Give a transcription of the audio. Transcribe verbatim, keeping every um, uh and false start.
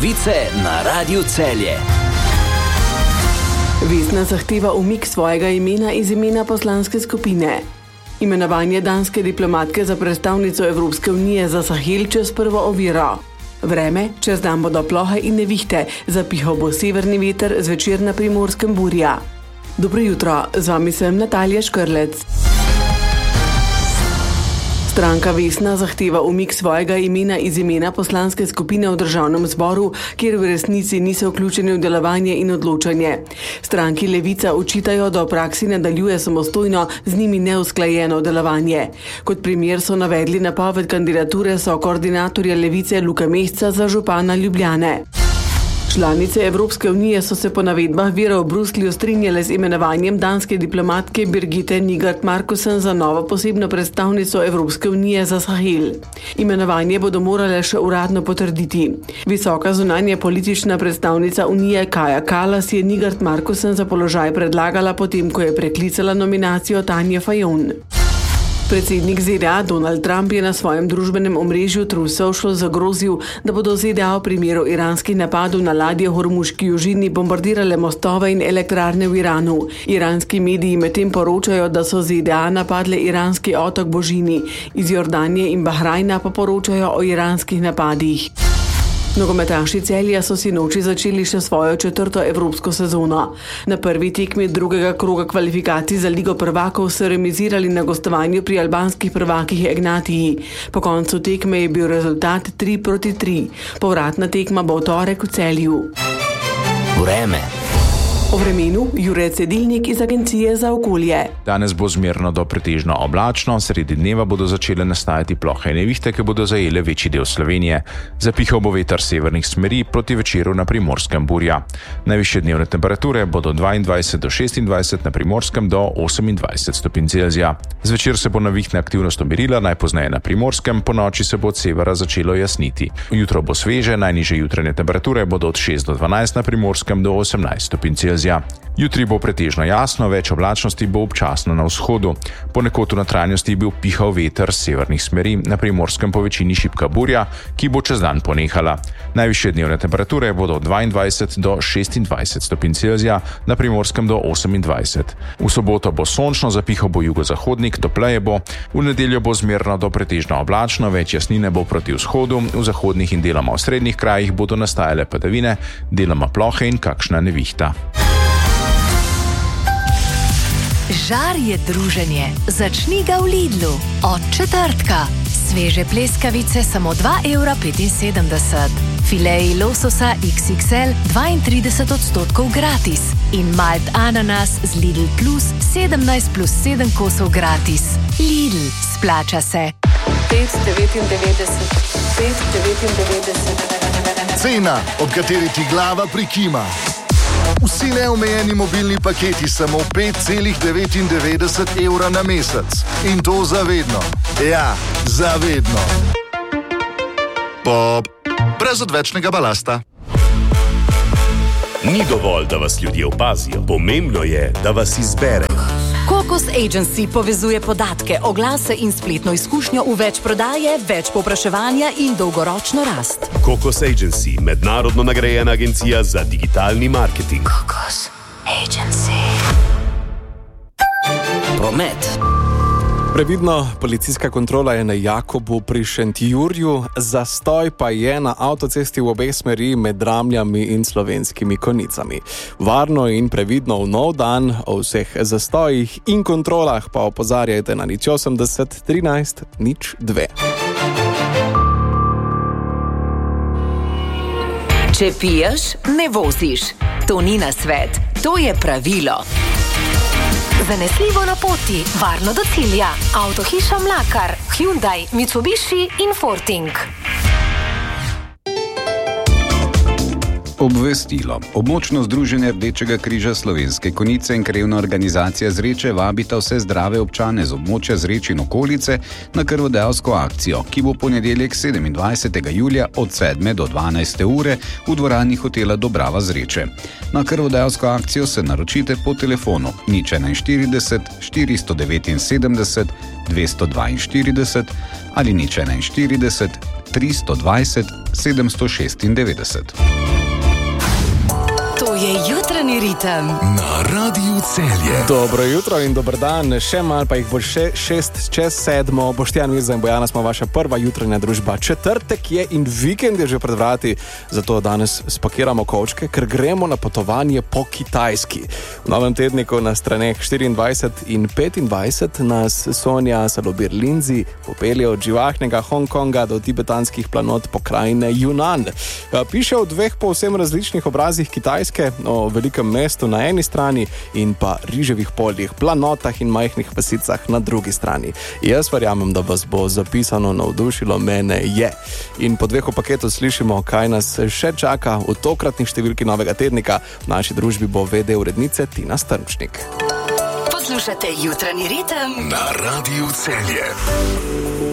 Novice na Radiu Celje. Vesna zahteva umik svojega imena iz imena poslanske skupine. Imenovanje danske diplomatke za predstavnico Evropske unije za Sahel čez prvo oviro. Vreme, čez dan bodo plohe in nevihte, zapihal bo severni veter, zvečer na Primorskem burja. Dobro jutro, z vami sem Natalija Škrlec. Stranka Vesna zahteva umik svojega imena iz imena poslanske skupine v državnem zboru, kjer v resnici niso vključeni v delovanje in odločanje. Stranki Levica očitajo, da v praksi nadaljuje samostojno z njimi neusklajeno delovanje. Kot primer so navedli napoved kandidature so koordinatorja Levice Luka Mesca za župana Ljubljane. Članice Evropske unije so se po navedbah virov v Bruslju strinjale z imenovanjem danske diplomatke Birgitte Nygaard-Markussen za novo posebno predstavnico Evropske unije za Sahel. Imenovanje bodo morale še uradno potrditi. Visoka zunanja politična predstavnica unije Kaja Kallas je Nygaard-Markussen za položaj predlagala potem, ko je preklicala nominacijo Tanje Fajon. Predsednik Z D A Donald Trump je na svojem družbenem omrežju Truth Social zagrozil, da bodo Z D A v primeru iranskih napadov na ladje v Hormuški južini bombardirale mostove in elektrarne v Iranu. Iranski mediji medtem poročajo, da so Z D A napadle iranski otok Božini. Iz Jordanije in Bahrajna pa poročajo o iranskih napadih. Nogometaši Celja so si noči začeli še svojo četrto evropsko sezono. Na prvi tekmi drugega kroga kvalifikacij za Ligo prvakov so remizirali na gostovanju pri albanskih prvakih Ignatiji. Po koncu tekme je bil rezultat tri proti tri. Povratna tekma bo v torek v Celju. Vreme. O vremenu Jure Cedilnik iz Agencije za okolje. Danes bo zmerno do pretežno oblačno, sredi dneva bodo začele nastajati plohe in nevihte, ki bodo zajele večji del Slovenije. Zapihal bo veter severnih smeri, proti večeru na Primorskem burja. Najvišje dnevne temperature bodo dvaindvajset do šestindvajset, na Primorskem do osemindvajset stopinj Celzija. Zvečer se bo nevihtna aktivnost umirila, najpozneje na Primorskem, po noči se bo od severa začelo jasniti. Jutro bo sveže, najnižje jutranje temperature bodo od šest do dvanajst, na Primorskem do osemnajst stopinj Celzija. Jutri bo pretežno jasno, več oblačnosti bo občasno na vzhodu. Ponekod v notranjosti bi pihal veter severnih smeri, na Primorskem po večini šibka burja, ki bo čez dan ponehala. Najvišje dnevne temperature bodo od dvaindvajset do šestindvajset stopinj Celzija, na Primorskem do osemindvajset. V soboto bo sončno, zapihal bo jugozahodnik, topleje bo. V nedeljo bo zmerno do pretežno oblačno, več jasnine bo proti vzhodu, v zahodnih in deloma v srednjih krajih bodo nastajale padavine, deloma plohe in kakšna nevihta. Žar je druženje. Začni ga v Lidlu. Od četrtka. Sveže pleskavice samo dva evra petinsedemdeset. Fileji lososa iks iks el dvaintrideset odstotkov gratis. In malt ananas z Lidl Plus sedemnajst plus sedem kosov gratis. Lidl, splača se. pet devetindevetdeset, pet devetindevetdeset. Cena, od katere ti glava prikima. Vsi neomejeni mobilni paketi samo pet devetindevetdeset evra na mesec. In to zavedno. Ja, zavedno. Pop. Brez odvečnega balasta. Ni dovolj, da vas ljudje opazijo. Pomembno je, da vas izberejo. Kokos Agency povezuje podatke, oglase in spletno izkušnjo v več prodaje, več povpraševanja in dolgoročno rast. Kokos Agency, mednarodno nagrajena agencija za digitalni marketing. Kokos Agency. Promet. Previdno, policijska kontrola je na Jakobu pri Šentjurju, zastoj pa je na avtocesti v obe smeri med Ramljami in Slovenskimi Konjicami. Varno in previdno v nov dan, o vseh zastojih in kontrolah pa opozarjajte na nič osemdeset trinajst nič dve. Če piješ, ne voziš. To ni nasvet, to je pravilo. Zanesljivo na poti, varno do cilja. Avtohiša Mlakar, Hyundai, Mitsubishi in Forting. Obvestilo. Območno združenje Rdečega križa Slovenske Konjice in krajevna organizacija Zreče vabita vse zdrave občane z območja Zreč in okolice na krvodajalsko akcijo, ki bo ponedeljek sedemindvajsetega julija od sedme do dvanajste ure v dvorani hotela Dobrava Zreče. Na krvodajalsko akcijo se naročite po telefonu nič enainštirideset štiristo devetinsedemdeset dvesto dvainštirideset ali nič enainštirideset tristo dvajset sedemsto šestindevetdeset. To je jutranji ritem na Radiu Celje. Dobro jutro in dober dan, še malo pa jih bo še šest čez sedmo. Boštjan, Mirza in Bojana smo vaša prva jutranja družba. Četrtek je in vikend je že pred vrati, zato danes spakiramo kovčke, ker gremo na potovanje po Kitajski. V novem tedniku na straneh štiriindvajset in petindvajset nas Sonja Salobir Lindsay popelje od živahnega Hongkonga do tibetanskih planot pokrajine Yunnan. Piše o dveh povsem različnih obrazih Kitajske, o velikem mestu na eni strani in pa riževih poljih, planotah in majhnih vasicah na drugi strani. Jaz verjamem, da vas bo zapisano navdušilo, mene je. In po dveh paketu slišimo, kaj nas še čaka v tokratni številki novega tednika. V naši družbi bo ve de urednice Tina Strmčnik. Poslušate jutranji ritem na Radiu Celje.